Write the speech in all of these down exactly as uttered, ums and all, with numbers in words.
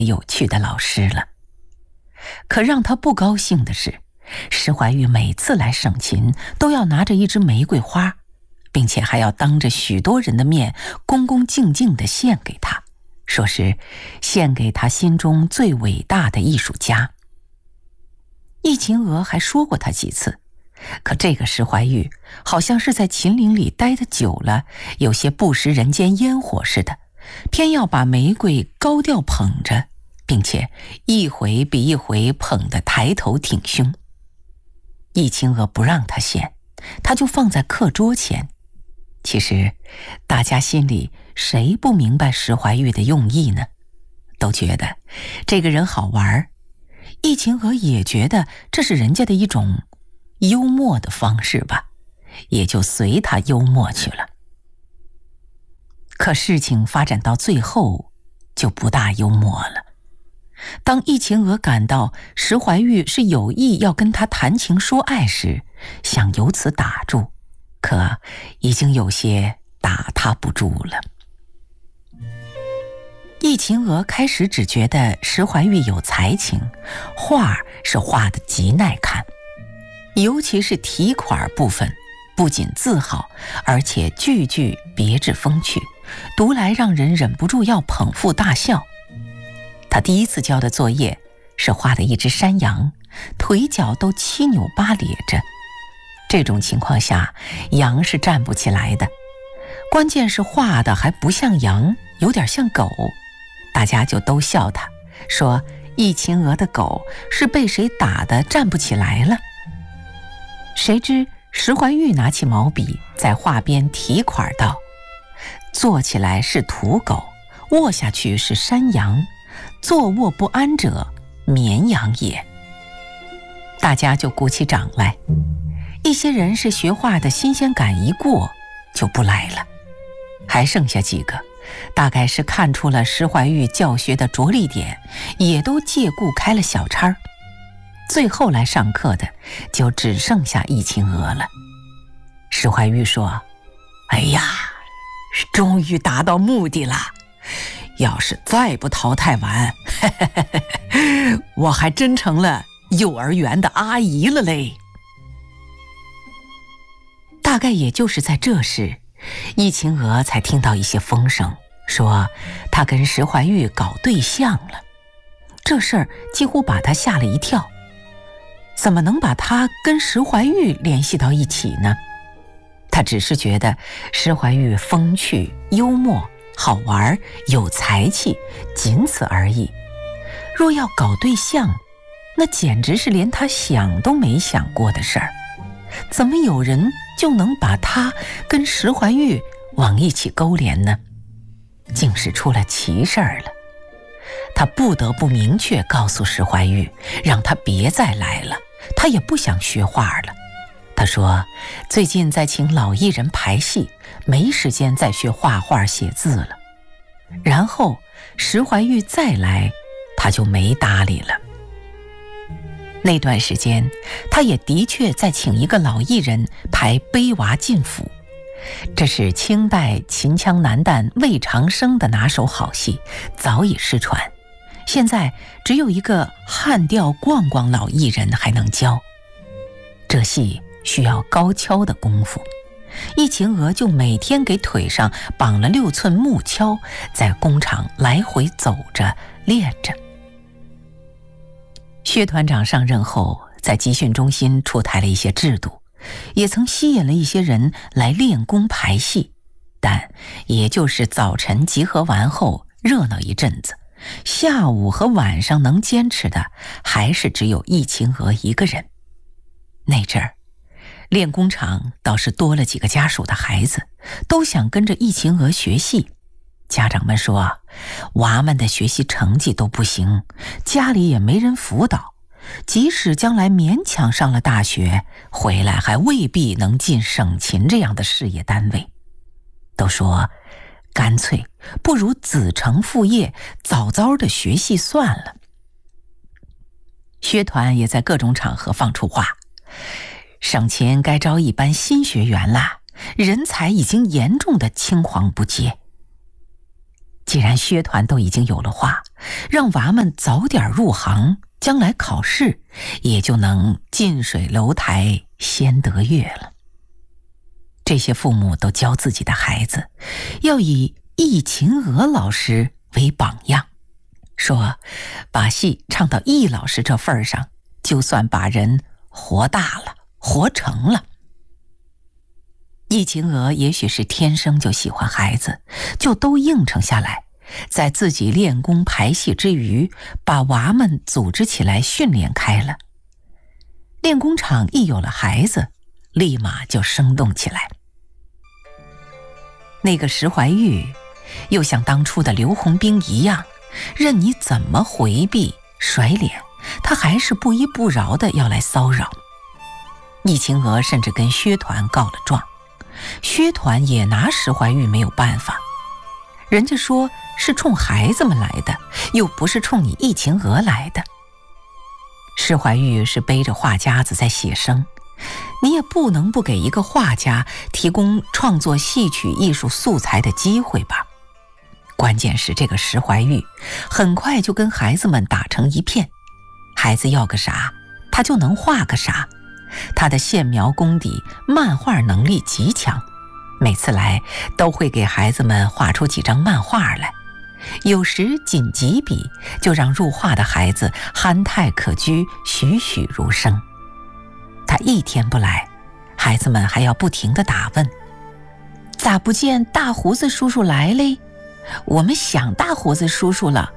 有趣的老师了。可让他不高兴的是，石怀玉每次来省琴都要拿着一支玫瑰花，并且还要当着许多人的面恭恭敬敬地献给他，说是献给他心中最伟大的艺术家。易秦娥还说过他几次，可这个石怀玉好像是在秦岭里待得久了，有些不食人间烟火似的，偏要把玫瑰高调捧着，并且一回比一回捧得抬头挺胸。易秦娥不让他献，他就放在课桌前。其实大家心里谁不明白石怀玉的用意呢？都觉得这个人好玩，易秦娥也觉得这是人家的一种幽默的方式吧，也就随他幽默去了。可事情发展到最后就不大幽默了。当易秦娥感到石怀玉是有意要跟他谈情说爱时，想由此打住，可已经有些打他不住了。易秦娥开始只觉得石怀玉有才情，画是画得极耐看，尤其是题款部分，不仅字好，而且句句别致风趣，读来让人忍不住要捧腹大笑。他第一次交的作业是画的一只山羊，腿脚都七扭八咧着。这种情况下，羊是站不起来的，关键是画的还不像羊，有点像狗。大家就都笑他，说易秦娥的狗是被谁打得站不起来了。谁知石怀玉拿起毛笔在画边题款道：坐起来是土狗，卧下去是山羊，坐卧不安者绵羊也。大家就鼓起掌来。一些人是学画的新鲜感一过就不来了，还剩下几个大概是看出了石怀玉教学的着力点，也都借故开了小差。最后来上课的就只剩下易秦娥了。石怀玉说：哎呀，终于达到目的了，要是再不淘汰完，嘿嘿嘿嘿，我还真成了幼儿园的阿姨了嘞。大概也就是在这时，易秦娥才听到一些风声，说她跟石怀玉搞对象了。这事儿几乎把她吓了一跳，怎么能把她跟石怀玉联系到一起呢？她只是觉得石怀玉风趣幽默好玩有才气，仅此而已。若要搞对象，那简直是连她想都没想过的事儿。怎么有人就能把他跟石怀玉往一起勾连呢？竟是出了奇事儿了。他不得不明确告诉石怀玉，让他别再来了，他也不想学画了。他说最近在请老艺人排戏，没时间再学画画写字了。然后石怀玉再来，他就没搭理了。那段时间他也的确在请一个老艺人排《悲娃进府》，这是清代秦腔男旦魏长生的拿手好戏，早已失传，现在只有一个汉调逛逛老艺人还能教。这戏需要高跷的功夫，易秦娥就每天给腿上绑了六寸木锹，在工厂来回走着练着。薛团长上任后，在集训中心出台了一些制度，也曾吸引了一些人来练功排戏，但也就是早晨集合完后热闹一阵子，下午和晚上能坚持的还是只有易秦娥一个人。那阵儿练功场倒是多了几个家属的孩子，都想跟着易秦娥学戏。家长们说，娃们的学习成绩都不行，家里也没人辅导，即使将来勉强上了大学，回来还未必能进省琴这样的事业单位。都说干脆不如子承父业，早早的学戏算了。薛团也在各种场合放出话，省琴该招一班新学员啦，人才已经严重的青黄不接。 既然薛团都已经有了话，让娃们早点入行，将来考试也就能近水楼台先得月了。这些父母都教自己的孩子要以易勤娥老师为榜样，说把戏唱到易老师这份儿上，就算把人活大了，活成了。易勤娥也许是天生就喜欢孩子，就都应承下来，在自己练功排戏之余，把娃们组织起来训练开了。练功场一有了孩子，立马就生动起来。那个石怀玉又像当初的刘洪兵一样，任你怎么回避甩脸，他还是不依不饶的要来骚扰。易勤娥甚至跟薛团告了状，薛团也拿石怀玉没有办法，人家说是冲孩子们来的，又不是冲你易勤娥来的。石怀玉是背着画夹子在写生，你也不能不给一个画家提供创作戏曲艺术素材的机会吧。关键是这个石怀玉很快就跟孩子们打成一片，孩子要个啥他就能画个啥，他的线描功底、漫画能力极强，每次来都会给孩子们画出几张漫画来，有时仅几笔就让入画的孩子憨态可掬，栩栩如生。他一天不来，孩子们还要不停地打问：咋不见大胡子叔叔来嘞？我们想大胡子叔叔了。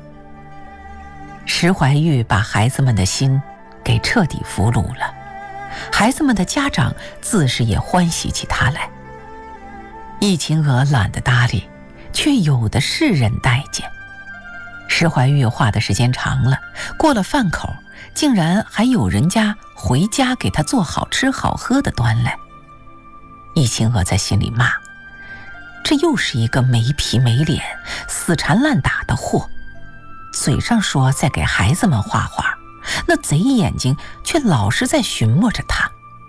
石怀玉把孩子们的心给彻底俘虏了，孩子们的家长自是也欢喜起他来。易勤娥懒得搭理，却有的是人待见。石怀玉画的时间长了，过了饭口，竟然还有人家回家给他做好吃好喝的端来。易勤娥在心里骂，这又是一个没皮没脸、死缠烂打的货，嘴上说在给孩子们画画，那贼眼睛却老是在寻摸着他。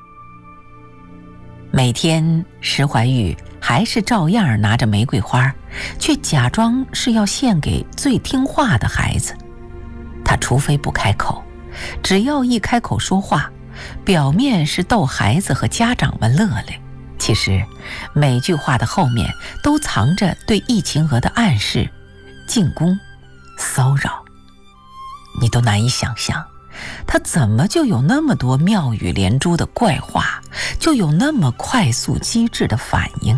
每天石怀玉还是照样拿着玫瑰花，却假装是要献给最听话的孩子。他除非不开口，只要一开口说话，表面是逗孩子和家长们乐嘞，其实每句话的后面都藏着对易勤娥的暗示、进攻、骚扰。你都难以想象，他怎么就有那么多妙语连珠的怪话，就有那么快速机智的反应。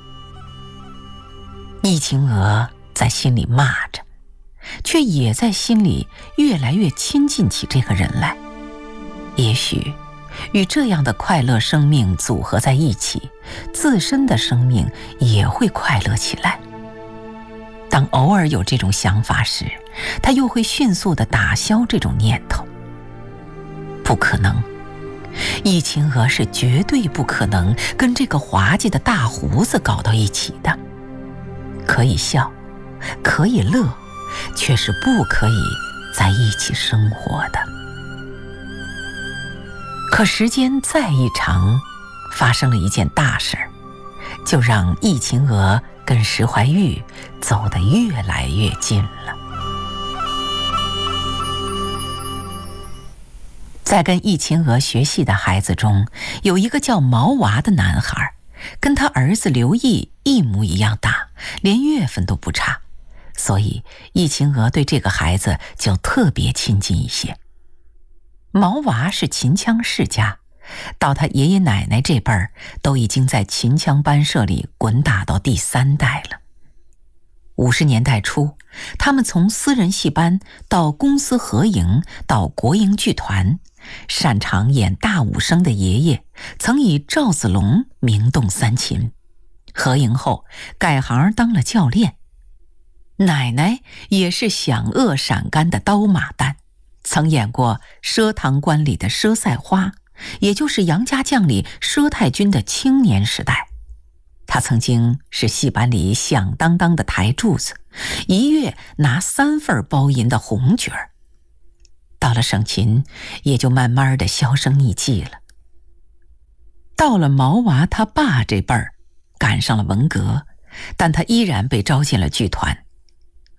易勤娥在心里骂着，却也在心里越来越亲近起这个人来。也许与这样的快乐生命组合在一起，自身的生命也会快乐起来。当偶尔有这种想法时，他又会迅速地打消这种念头。不可能，易勤娥是绝对不可能跟这个滑稽的大胡子搞到一起的。可以笑，可以乐，却是不可以在一起生活的。可时间再一长，发生了一件大事儿，就让易勤娥跟石怀玉走得越来越近了。在跟易勤娥学戏的孩子中，有一个叫毛娃的男孩，跟他儿子刘毅一模一样大，连月份都不差，所以易勤娥对这个孩子就特别亲近一些。毛娃是秦腔世家，到他爷爷奶奶这辈儿都已经在秦腔班社里滚打到第三代了。五十年代初，他们从私人戏班到公司合营，到国营剧团，擅长演大武生的爷爷曾以赵子龙名动三秦，合营后改行当了教练。奶奶也是响遏陕甘的刀马旦，曾演过佘堂官里的佘赛花，也就是杨家将里佘太君的青年时代。他曾经是戏班里响当当的台柱子，一月拿三份包银的红角儿。到了省琴，也就慢慢的销声匿迹了。到了毛娃他爸这辈儿，赶上了文革，但他依然被招进了剧团，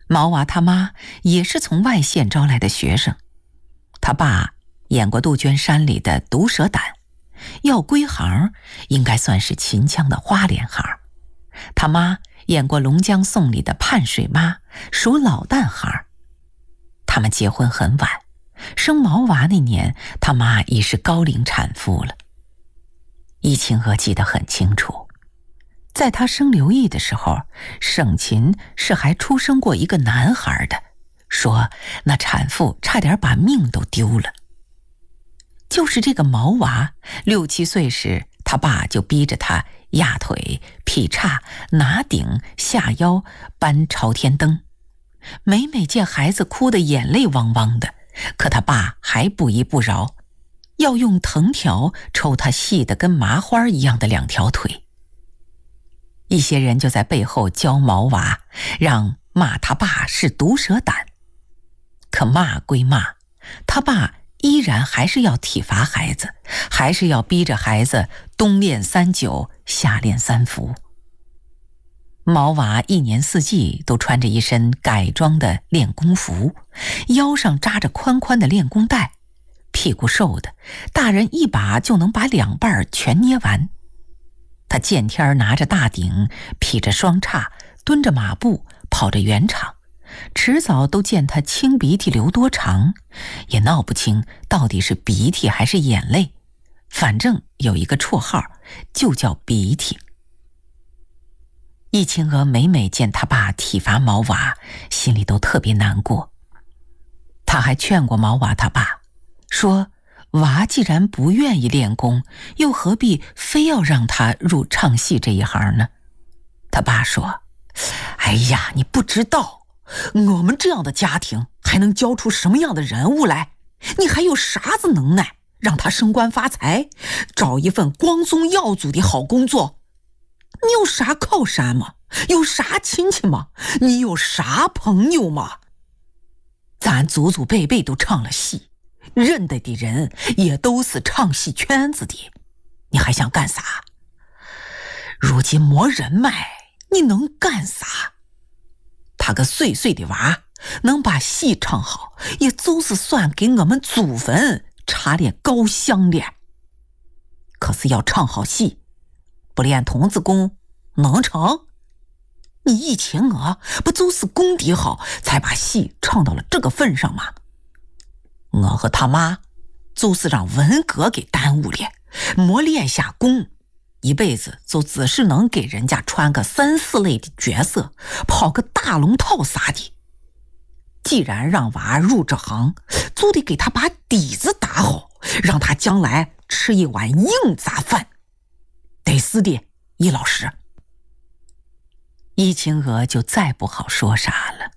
毛娃他妈也是从外县招来的学生，他爸演过杜鹃山里的毒蛇胆，要归行应该算是秦腔的花脸行。他妈演过龙江颂里的盼水妈，属老旦行。他们结婚很晚，生毛娃那年，他妈已是高龄产妇了。易清娥记得很清楚，在他生刘毅的时候，省秦是还出生过一个男孩的，说那产妇差点把命都丢了。就是这个毛娃，六七岁时，他爸就逼着他压腿、劈叉、拿顶、下腰、搬朝天灯。每每见孩子哭得眼泪汪汪的，可他爸还不依不饶，要用藤条抽他细得跟麻花一样的两条腿。一些人就在背后教毛娃，让骂他爸是毒蛇胆。可骂归骂，他爸依然还是要体罚孩子，还是要逼着孩子冬练三九，夏练三伏。毛娃一年四季都穿着一身改装的练功服，腰上扎着宽宽的练功带，屁股瘦的大人一把就能把两半全捏完。他见天拿着大顶，劈着双叉，蹲着马步，跑着圆场，迟早都见他清鼻涕流多长，也闹不清到底是鼻涕还是眼泪，反正有一个绰号，就叫鼻涕。易清娥每每见他爸体罚毛娃，心里都特别难过。他还劝过毛娃他爸，说娃既然不愿意练功，又何必非要让他入唱戏这一行呢？他爸说，哎呀，你不知道，我们这样的家庭还能教出什么样的人物来？你还有啥子能耐让他升官发财，找一份光宗耀祖的好工作？你有啥靠山吗？有啥亲戚吗？你有啥朋友吗？咱祖祖辈辈都唱了戏，认得的人也都是唱戏圈子的，你还想干啥？如今没人脉，你能干啥？他个碎碎的娃能把戏唱好，也就是算给我们祖坟插点高香了。可是要唱好戏，不练童子功能成？你易清娥不就是功底好，才把戏唱到了这个份上吗？我和他妈就是让文革给耽误了，没练下功，一辈子就只是能给人家穿个三四类的角色，跑个大龙套啥的。既然让娃入这行，就得给他把底子打好，让他将来吃一碗硬杂饭。得是的，易老师。易清娥就再不好说啥了。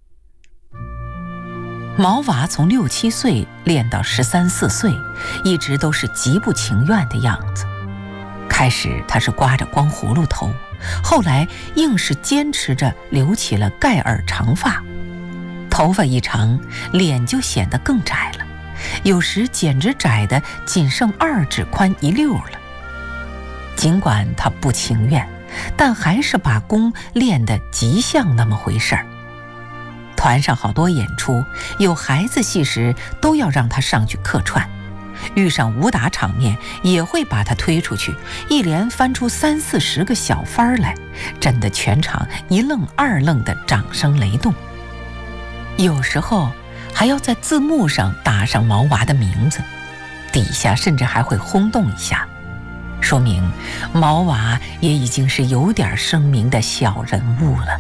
毛娃从六七岁练到十三四岁，一直都是极不情愿的样子。开始他是刮着光葫芦头，后来硬是坚持着留起了盖耳长发。头发一长，脸就显得更窄了，有时简直窄得仅剩二指宽一溜了。尽管他不情愿，但还是把功练得极像那么回事儿。团上好多演出，有孩子戏时都要让他上去客串，遇上武打场面也会把他推出去，一连翻出三四十个小番来，震得全场一愣二愣的掌声雷动。有时候还要在字幕上打上毛娃的名字，底下甚至还会轰动一下，说明毛娃也已经是有点声名的小人物了。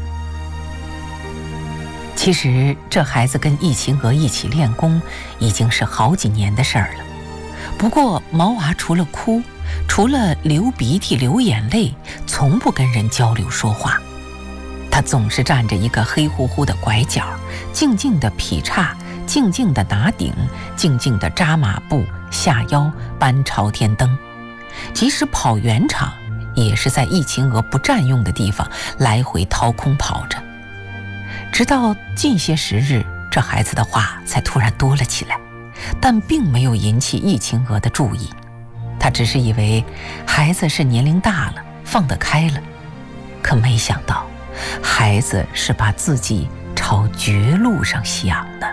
其实这孩子跟易清娥一起练功已经是好几年的事儿了，不过毛娃除了哭，除了流鼻涕流眼泪，从不跟人交流说话。他总是站着一个黑乎乎的拐角，静静地劈叉，静静地拿顶，静静地扎马步，下腰，搬朝天灯。即使跑圆场，也是在易清娥不占用的地方来回掏空跑着。直到近些时日，这孩子的话才突然多了起来，但并没有引起易清娥的注意。他只是以为孩子是年龄大了，放得开了，可没想到孩子是把自己朝朝绝路上想呢。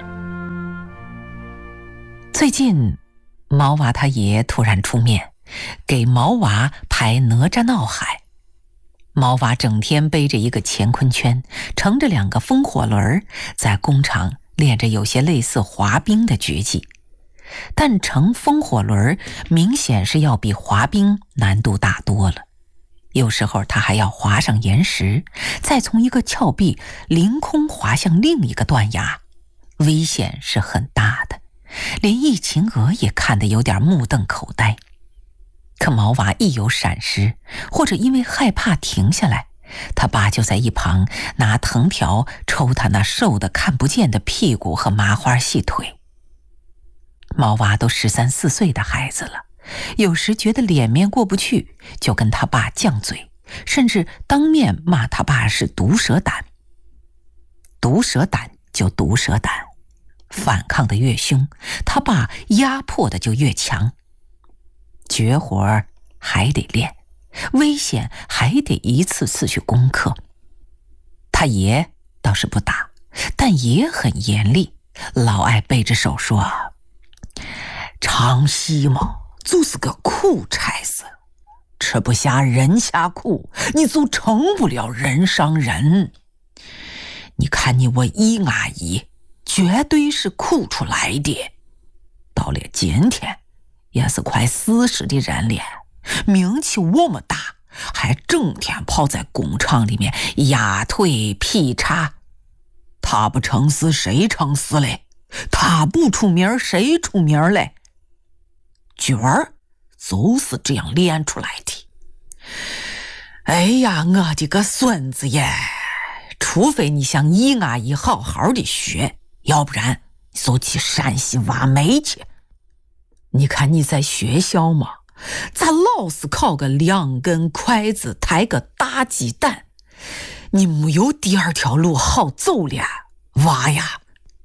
最近毛娃他爷突然出面给毛娃排哪吒闹海，毛娃整天背着一个乾坤圈，乘着两个风火轮，在工厂练着有些类似滑冰的绝技。但乘风火轮明显是要比滑冰难度大多了，有时候他还要滑上岩石，再从一个峭壁凌空滑向另一个断崖，危险是很大的，连易秦娥也看得有点目瞪口呆。可毛娃一有闪失，或者因为害怕停下来，他爸就在一旁拿藤条抽他那瘦得看不见的屁股和麻花细腿。毛娃都十三四岁的孩子了，有时觉得脸面过不去，就跟他爸犟嘴，甚至当面骂他爸是毒蛇胆。毒蛇胆就毒蛇胆，反抗的越凶，他爸压迫的就越强。绝活还得练，危险还得一次次去攻克。他爷倒是不打，但也很严厉，老爱背着手说：唱戏嘛，就是个苦差事，吃不下人下苦，你就成不了人上人。你看你我易阿姨，绝对是苦出来的，到了今天也是快四十的人了，名气我么大，还整天泡在工厂里面压腿劈叉。他不成事谁成事嘞？他不出名谁出名嘞？角儿就是这样练出来的。哎呀，我的个孙子耶！除非你向易阿姨好好的学，要不然你就去山西挖煤去。你看你在学校嘛，咋老是靠个两根筷子抬个大鸡蛋？你没有第二条路好走了，娃呀！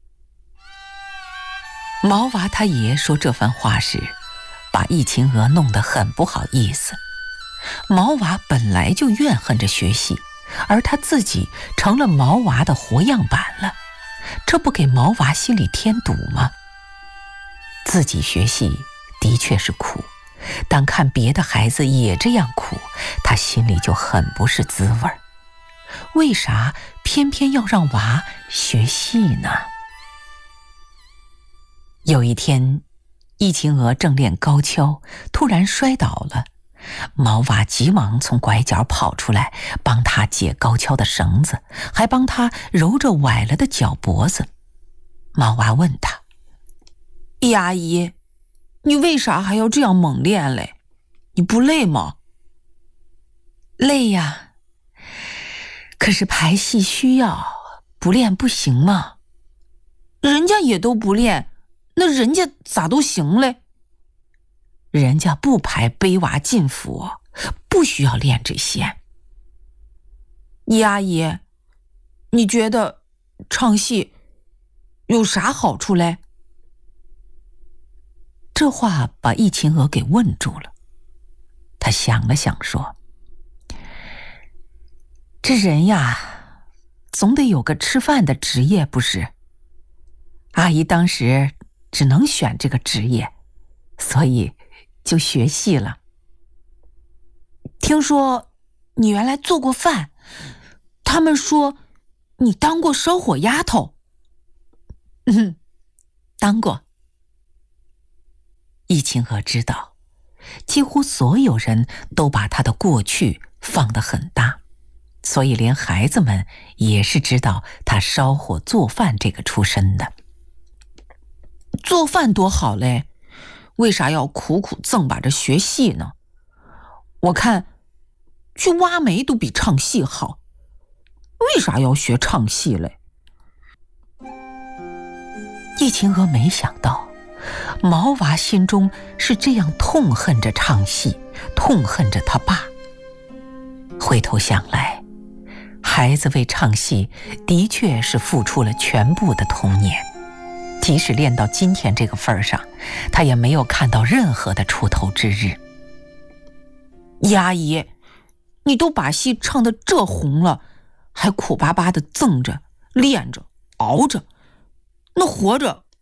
毛娃他爷说这番话时，把易秦娥弄得很不好意思。毛娃本来就怨恨着学戏，而他自己成了毛娃的活样板了，这不给毛娃心里添堵吗？自己学戏的确是苦，但看别的孩子也这样苦，他心里就很不是滋味。为啥偏偏要让娃学戏呢？有一天，易秦娥正练高跷，突然摔倒了。毛娃急忙从拐角跑出来，帮他解高跷的绳子，还帮他揉着崴了的脚脖子。毛娃问他：易阿姨，你为啥还要这样猛练嘞？你不累吗？累呀，可是排戏需要，不练不行吗？人家也都不练，那人家咋都行嘞？人家不排背娃进府，不需要练这些。易阿姨，你觉得唱戏有啥好处嘞？这话把易秦娥给问住了。她想了想说：这人呀，总得有个吃饭的职业不是？阿姨当时只能选这个职业，所以就学戏了。听说你原来做过饭，他们说你当过烧火丫头。嗯，当过。易秦娥知道，几乎所有人都把她的过去放得很大，所以连孩子们也是知道她烧火做饭这个出身的。做饭多好嘞，为啥要苦苦挣把着学戏呢？我看去挖煤都比唱戏好，为啥要学唱戏嘞？易秦娥没想到毛娃心中是这样痛恨着唱戏，痛恨着他爸。回头想来，孩子为唱戏的确是付出了全部的童年，即使练到今天这个份上，他也没有看到任何的出头之日。易阿姨，你都把戏唱得这红了，还苦巴巴的挣着练着， 熬着，那活着